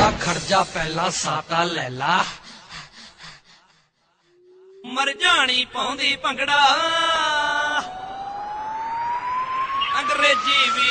ਲਾ ਖੜਜਾ ਪਹਿਲਾਂ ਸਾਤਾ ਲੈ ਲਾ ਮਰ ਜਾਣੀ ਪਾਉਂਦੀ ਭੰਗੜਾ ਅੰਗਰੇਜ਼ੀ ਵੀ